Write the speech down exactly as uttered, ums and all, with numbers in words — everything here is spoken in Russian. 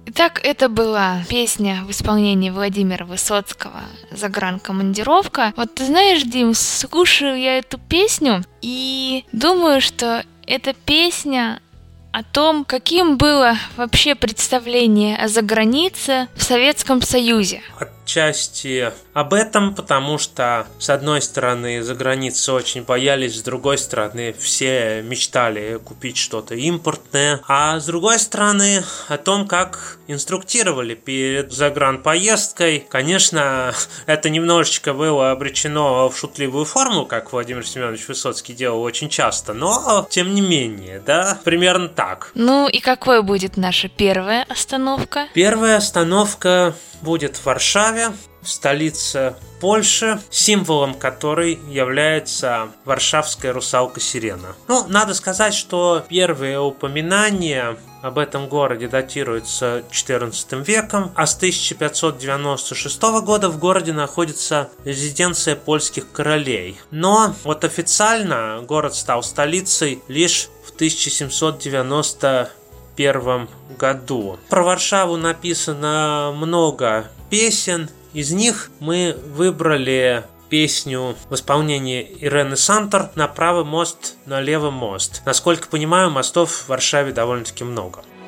Итак, это была песня в исполнении Владимира Высоцкого «Загранкомандировка». Вот ты знаешь, Дим, слушаю я эту песню и думаю, что эта песня о том, каким было вообще представление о загранице в Советском Союзе. Отчасти об этом, потому что, с одной стороны, за границей очень боялись, с другой стороны, все мечтали купить что-то импортное, а с другой стороны, о том, как инструктировали перед загранпоездкой. Конечно, это немножечко было обречено в шутливую форму, как Владимир Семенович Высоцкий делал очень часто, но, тем не менее, да, примерно так. Ну и какой будет наша первая остановка? Первая остановка будет в Варшаве, в столице Польши, символом которой является варшавская русалка-сирена. Ну, надо сказать, что первые упоминания об этом городе датируются четырнадцатым веком, а с тысяча пятьсот девяносто шестого года в городе находится резиденция польских королей. Но вот официально город стал столицей лишь в тысяча семьсот девяносто первом году. Про Варшаву написано много песен. Из них мы выбрали песню в исполнении Ирены Сантор «На правый мост, на левый мост». Насколько понимаю, мостов в Варшаве довольно-таки много.